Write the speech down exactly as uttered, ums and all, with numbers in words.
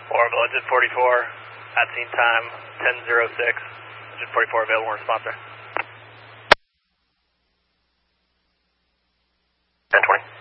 Orville, engine forty-four, at scene time, ten oh six, engine forty-four available in sponsor. ten twenty.